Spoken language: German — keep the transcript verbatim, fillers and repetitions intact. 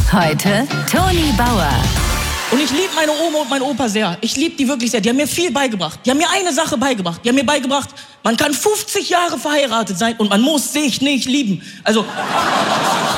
Heute Toni Bauer. Und ich liebe meine Oma und meinen Opa sehr. Ich liebe die wirklich sehr. Die haben mir viel beigebracht. Die haben mir eine Sache beigebracht. Die haben mir beigebracht, man kann fünfzig Jahre verheiratet sein und man muss sich nicht lieben. Also...